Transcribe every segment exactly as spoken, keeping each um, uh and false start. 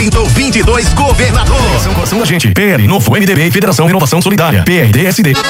vinte e dois governador. Federação Coração da Gente, P L, Novo M D B, Federação Inovação Solidária, P R D S D.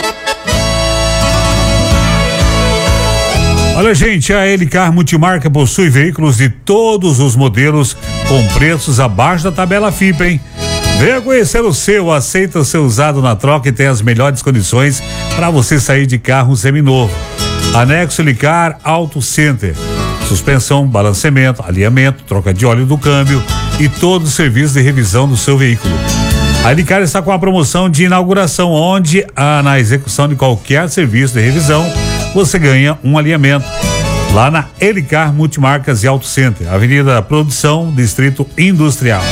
Olha, gente, a Helicar Multimarca possui veículos de todos os modelos com preços abaixo da tabela F I P, hein? Venha conhecer o seu, aceita o seu usado na troca e tem as melhores condições para você sair de carro seminovo. Anexo Helicar Auto Center. Suspensão, balanceamento, alinhamento, troca de óleo do câmbio e todo o serviço de revisão do seu veículo. A Helicar está com a promoção de inauguração, onde ah, na execução de qualquer serviço de revisão você ganha um alinhamento. Lá na Helicar Multimarcas e Auto Center, Avenida Produção, Distrito Industrial.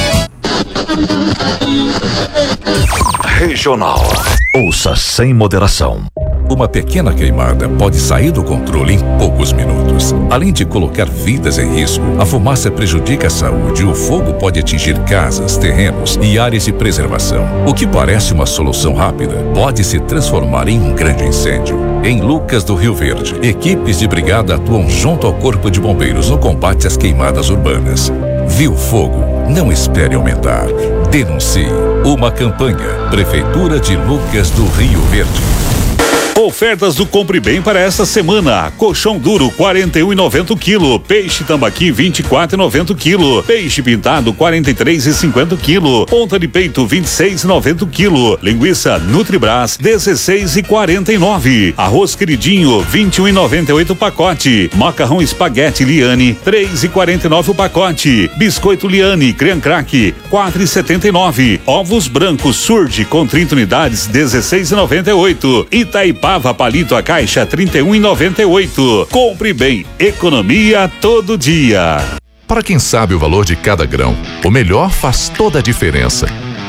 Regional. Ouça sem moderação. Uma pequena queimada pode sair do controle em poucos minutos. Além de colocar vidas em risco, a fumaça prejudica a saúde e o fogo pode atingir casas, terrenos e áreas de preservação. O que parece uma solução rápida pode se transformar em um grande incêndio. Em Lucas do Rio Verde, equipes de brigada atuam junto ao Corpo de Bombeiros no combate às queimadas urbanas. Viu fogo? Não espere aumentar. Denuncie. Uma campanha. Prefeitura de Lucas do Rio Verde. Ofertas do Compre Bem para esta semana: colchão duro quarenta e um reais e noventa centavos o quilo, peixe tambaqui vinte e quatro reais e noventa centavos o quilo, peixe pintado quarenta e três reais e cinquenta centavos o quilo, ponta de peito vinte e seis reais e noventa centavos o quilo, linguiça Nutribras dezesseis reais e quarenta e nove centavos, arroz queridinho vinte e um reais e noventa e oito centavos o pacote, macarrão espaguete Liane três reais e quarenta e nove centavos o pacote, biscoito Liane Cream Crack quatro reais e setenta e nove centavos, ovos brancos Surge com trinta unidades dezesseis reais e noventa e oito centavos, Itaipava palito a caixa trinta e um reais e noventa e oito centavos. Compre Bem, economia todo dia. Para quem sabe o valor de cada grão, o melhor faz toda a diferença.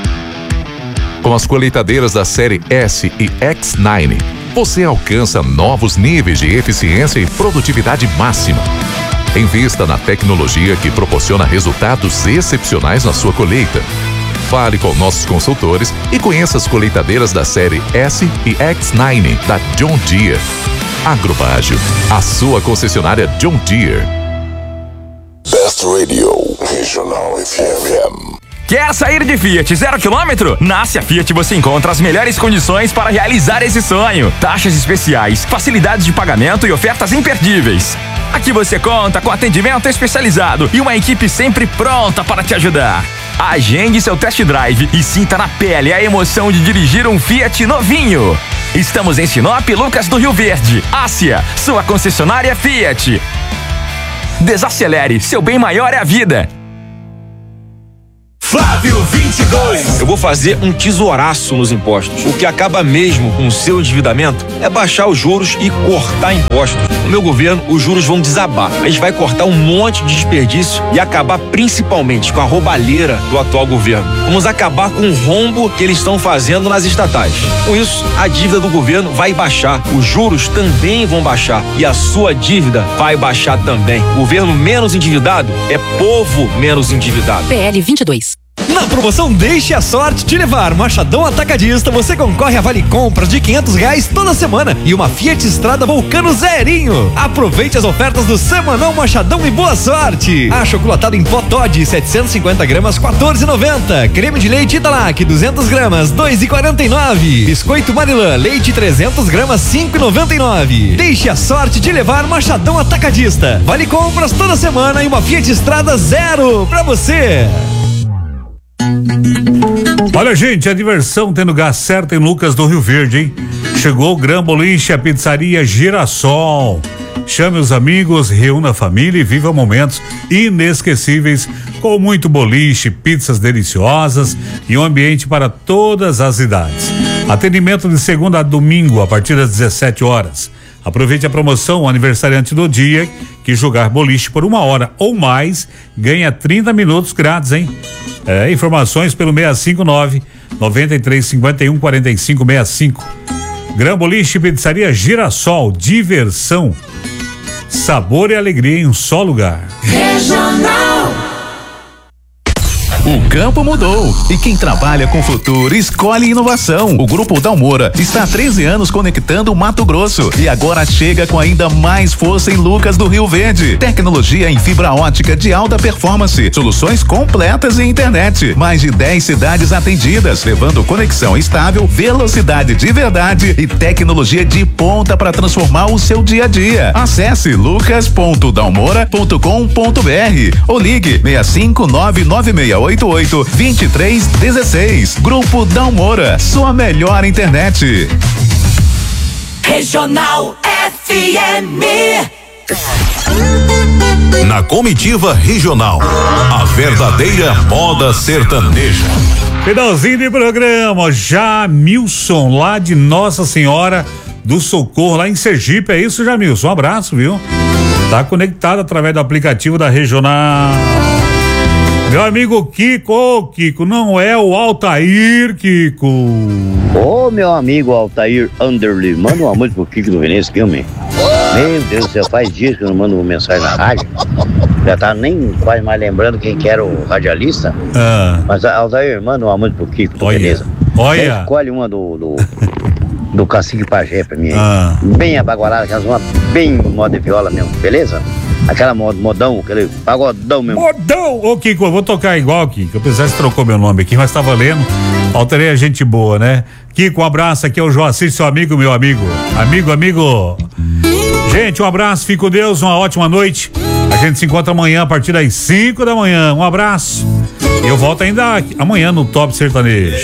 Com as colheitadeiras da série S e X nove, você alcança novos níveis de eficiência e produtividade máxima. Invista na tecnologia que proporciona resultados excepcionais na sua colheita. Fale com nossos consultores e conheça as colheitadeiras da série S e X nove da John Deere. Agrobágio, a sua concessionária John Deere. Best Radio, Regional F M. Quer sair de Fiat zero quilômetro? Na Ásia Fiat você encontra as melhores condições para realizar esse sonho. Taxas especiais, facilidades de pagamento e ofertas imperdíveis. Aqui você conta com atendimento especializado e uma equipe sempre pronta para te ajudar. Agende seu test drive e sinta na pele a emoção de dirigir um Fiat novinho. Estamos em Sinop, Lucas do Rio Verde. Ásia, sua concessionária Fiat. Desacelere, seu bem maior é a vida. Flávio vinte e dois. Eu vou fazer um tesouraço nos impostos. O que acaba mesmo com o seu endividamento é baixar os juros e cortar impostos. No meu governo, os juros vão desabar. A gente vai cortar um monte de desperdício e acabar principalmente com a roubalheira do atual governo. Vamos acabar com o rombo que eles estão fazendo nas estatais. Com isso, a dívida do governo vai baixar, os juros também vão baixar e a sua dívida vai baixar também. Governo menos endividado é povo menos endividado. P L vinte e dois. Na promoção Deixe a Sorte Te Levar Machadão Atacadista, você concorre a vale compras de quinhentos reais toda semana e uma Fiat Strada Vulcano zerinho. Aproveite as ofertas do Semanão Machadão e boa sorte. Achocolatado em pó Toddy setecentos e cinquenta gramas quatorze reais e noventa centavos. Creme de leite Italac duzentas gramas dois reais e quarenta e nove centavos. Biscoito Marilã leite trezentas gramas cinco reais e noventa e nove centavos. Deixe a sorte de levar Machadão Atacadista. Vale compras toda semana e uma Fiat Strada zero pra você. Olha, gente, a diversão tem lugar certo em Lucas do Rio Verde, hein? Chegou o Gran Boliche, a pizzaria Girassol. Chame os amigos, reúna a família e viva momentos inesquecíveis com muito boliche, pizzas deliciosas e um ambiente para todas as idades. Atendimento de segunda a domingo a partir das dezessete horas. Aproveite a promoção, o aniversariante do dia que jogar boliche por uma hora ou mais ganha trinta minutos grátis, hein? É, informações pelo seis cinco nove, nove três cinco um, quatro cinco seis cinco. Gran Boliche, pizzaria Girassol, diversão, sabor e alegria em um só lugar. Regional. O campo mudou e quem trabalha com futuro escolhe inovação. O Grupo Dalmora está há treze anos conectando o Mato Grosso e agora chega com ainda mais força em Lucas do Rio Verde. Tecnologia em fibra ótica de alta performance, soluções completas em internet, mais de dez cidades atendidas, levando conexão estável, velocidade de verdade e tecnologia de ponta para transformar o seu dia a dia. Acesse lucas ponto dalmora ponto com ponto br ou ligue seis cinco nove nove seis oito oito dois três um seis. Grupo Dalmora, sua melhor internet. Regional F M. Na comitiva regional, a verdadeira moda sertaneja. Finalzinho de programa, Jamilson, lá de Nossa Senhora do Socorro, lá em Sergipe. É isso, Jamilson? Um abraço, viu? Tá conectado através do aplicativo da Regional. Meu amigo Kiko, ô Kiko, não é o Altair, Kiko. Ô, meu amigo Altair Underly, manda uma música pro Kiko do Vinícius aqui, homem. Meu Deus do céu, faz dias que eu não mando uma mensagem na rádio. Já tá nem quase mais lembrando quem que era o radialista. Ah. Mas, Altair, manda uma música pro Kiko, Olha. beleza? Olha. Você escolhe uma do, do, do Cacique Pajé pra mim. Ah. Bem abagualada, aquelas uma bem moda de viola mesmo, beleza? Aquela mod, modão, aquele pagodão mesmo. Modão! Ô, Kiko, eu vou tocar igual, Kiko. Eu precisasse trocou meu nome aqui, mas tá valendo. Alterei a gente boa, né? Kiko, um abraço. Aqui é o Joacir, seu amigo, meu amigo. Amigo, amigo. Gente, um abraço, fique com Deus, uma ótima noite. A gente se encontra amanhã a partir das cinco da manhã. Um abraço. E eu volto ainda amanhã no Top Sertanejo.